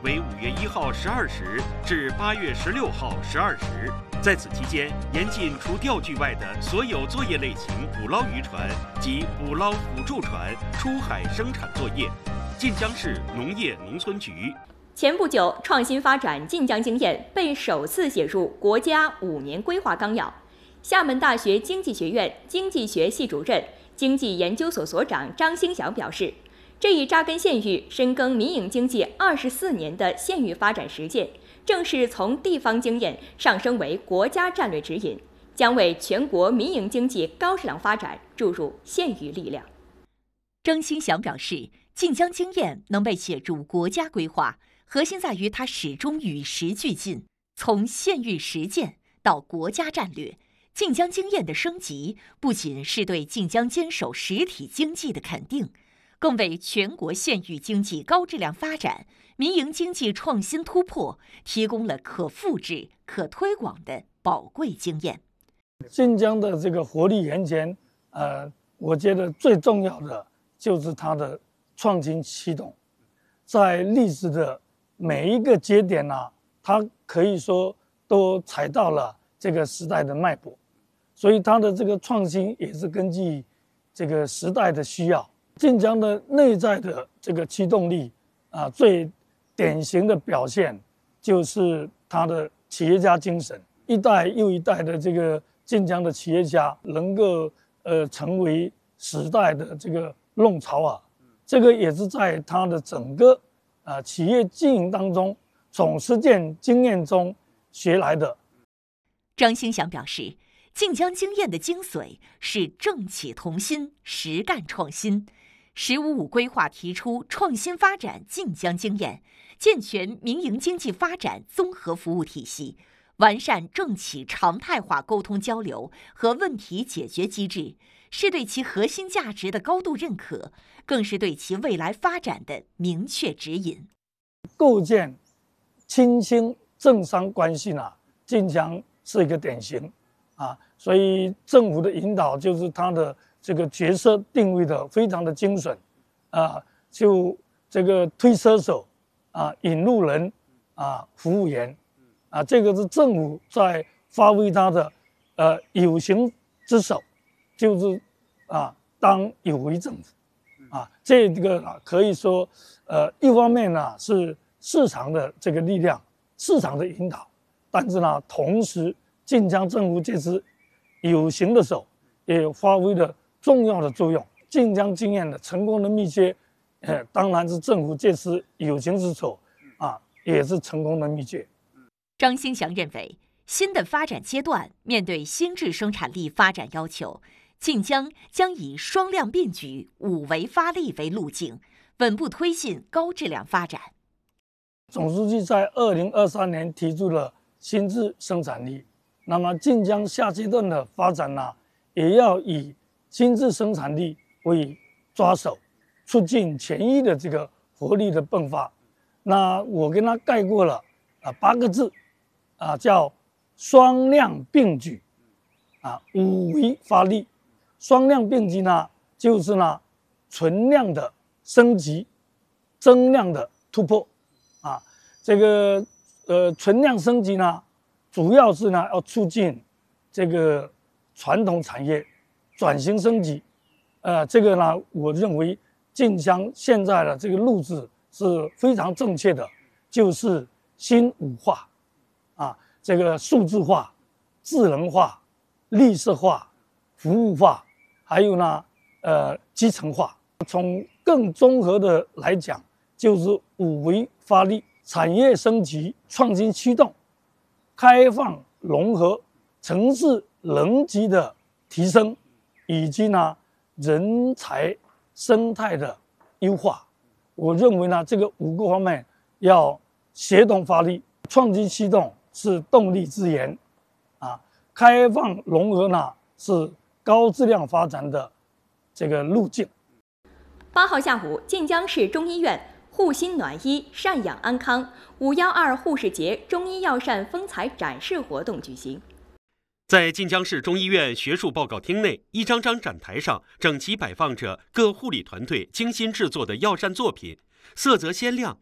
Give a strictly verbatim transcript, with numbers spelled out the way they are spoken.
为五月一号十二时至八月十六号十二时。在此期间，严禁除钓具外的所有作业类型捕捞渔船及捕捞辅助船出海生产作业。晋江市农业农村局。 前不久，创新发展晋江经验被首次写入国家五年规划纲要。厦门大学经济学院经济学系主任、经济研究所所长张兴祥表示，这一扎根县域、深耕民营经济二十四年的县域发展实践，正是从地方经验上升为国家战略指引，将为全国民营经济高质量发展注入县域力量。 张兴祥表示，晋江经验能被写入国家规划，核心在于它始终与时俱进，从县域实践到国家战略。晋江经验的升级，不仅是对晋江坚守实体经济的肯定，更为全国县域经济高质量发展、民营经济创新突破提供了可复制、可推广的宝贵经验。 晋江的这个活力源泉，呃，我觉得最重要的就是它的创新驱动，在历史的每一个节点呢、啊，它可以说都踩到了这个时代的脉搏。所以它的这个创新也是根据这个时代的需要。晋江的内在的这个驱动力啊，最典型的表现就是它的企业家精神，一代又一代的这个晋江的企业家能够呃成为时代的这个弄潮儿，这个也是在它的整个啊企业经营当中从实践经验中学来的。 张兴祥表示，晋江经验的精髓是政企同心、实干创新。“十五五”规划提出创新发展晋江经验，健全民营经济发展综合服务体系，完善政企常态化沟通交流和问题解决机制，是对其核心价值的高度认可，更是对其未来发展的明确指引。 构建亲兴政商关系呢，晋江是一个典型。啊，所以政府的引导就是他的这个角色定位的非常的精准，啊，就这个推车手，啊，引路人，啊，服务员，啊，这个是政府在发挥他的呃有形之手，就是啊当有为政府，啊，这个啊可以说呃一方面呢是市场的这个力量，市场的引导，但是呢同时。晋江政府这支有形的手也发挥了重要的作用。晋江经验的成功的秘诀，呃，当然是政府这支有形之手啊，也是成功的秘诀。 张兴祥认为，新的发展阶段面对新质生产力发展要求，晋江将以双量并举、五维发力为路径，稳步推进高质量发展。 总书记在二零二三年提出了新质生产力。那么晋江下阶段的发展呢，也要以新质生产力为抓手，促进全域的这个活力的迸发。那我跟他概括了啊八个字，啊叫双量并举，啊五维发力。双量并举呢，就是呢存量的升级，增量的突破。啊，这个呃存量升级呢。主要是呢，要促进这个传统产业转型升级，呃，这个呢，我认为晋江现在的这个路子是非常正确的，就是新五化，啊，这个数字化、智能化、绿色化、服务化，还有呢，呃，基层化。从更综合的来讲，就是五维发力，产业升级、创新驱动。开放融合、城市能级的提升，以及呢人才生态的优化，我认为呢这个五个方面要协同发力，创新驱动是动力之源，啊，开放融合呢是高质量发展的这个路径。 八号下午，晋江市中医院护心暖医、赡养安康五幺二护士节中医药膳风采展示活动举行。 在晋江市中医院学术报告厅内，一张张展台上整齐摆放着各护理团队精心制作的药膳作品，色泽鲜亮，